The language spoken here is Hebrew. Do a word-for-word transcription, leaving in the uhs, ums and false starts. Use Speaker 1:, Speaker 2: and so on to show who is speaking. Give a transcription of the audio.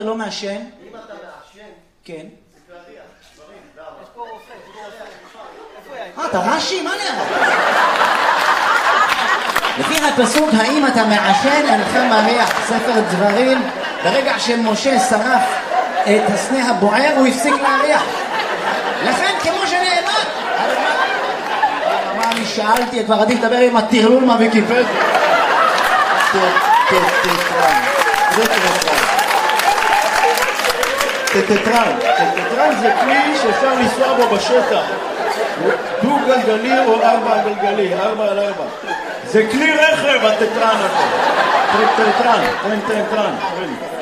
Speaker 1: לא מעשן?
Speaker 2: אם אתה מעשן,
Speaker 1: כן.
Speaker 2: זה קרדיח, דברים, למה? יש פה רופא, יש פה רופא.
Speaker 1: אה, אתה רש"י? מה נראה? לפי הפסוק, האם אתה מעשן אינך מריח, ספר דברים, ברגע שמשה שרף את הסנה הבוער, הוא הפסיק להריח. לכן, כמו שנאמר, מה אני שאלתי, כבר עדיף לדבר עם הטרלול מהוויקיפדיה.
Speaker 3: טטרן, זה טטרן. טטרן, טטרן זה כלי שאפשר לנסוע בו בשטח. דו גלגלי או ארבע גלגלי, ארבע על ארבע. זה כלי רכב הטטרן הזה. טטרן, טטרן, טטרן.